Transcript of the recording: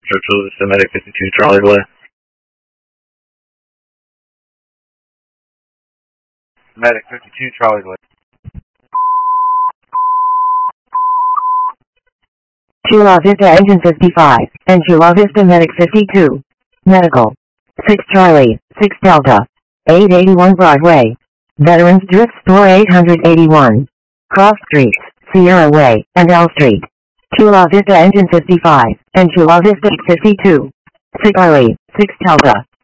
Churchill Vista, Medic 52, Charlie Delay. Medic 52, Charlie Delay. Chula Vista Engine 55, and Chula Vista Medic 52. Medical. 6 Charlie, 6 Delta. 881 Broadway. Veterans Thrift Store 881. Cross Streets, Sierra Way, and L Street. Chula Vista Engine 55, and Chula Vista 52. 6 Charlie, 6 Delta.